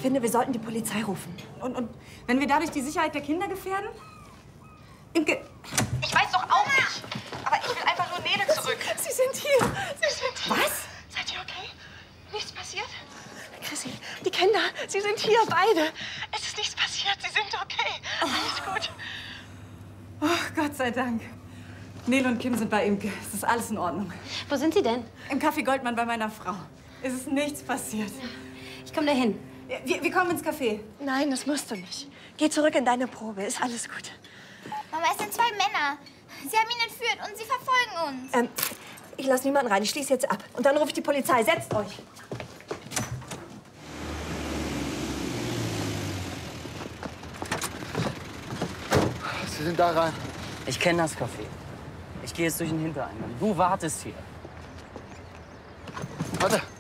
finde, wir sollten die Polizei rufen. Und wenn wir dadurch die Sicherheit der Kinder gefährden? Imke, Ich weiß doch auch nicht. Aber ich will einfach nur Nele zurück. Sie sind hier. Sie sind hier. was? Seid ihr okay? Nichts passiert? Chrissy, die Kinder, sie sind hier, beide. Es ist nichts passiert. Sie sind okay. Alles gut. Oh, Gott sei Dank. Nele und Kim sind bei Imke. Es ist alles in Ordnung. Wo sind Sie denn? Im Café Goldmann bei meiner Frau. Es ist nichts passiert. Ich komme dahin. Wir kommen ins Café. Nein, das musst du nicht. Geh zurück in deine Probe, ist alles gut. Mama, es sind 2 Männer. Sie haben ihn entführt und sie verfolgen uns. Ich lasse niemanden rein, ich schließe jetzt ab. Und dann rufe ich die Polizei. Setzt euch. Sie sind da rein. Ich kenne das Café. Ich gehe jetzt durch den Hintereingang. Du wartest hier. Warte.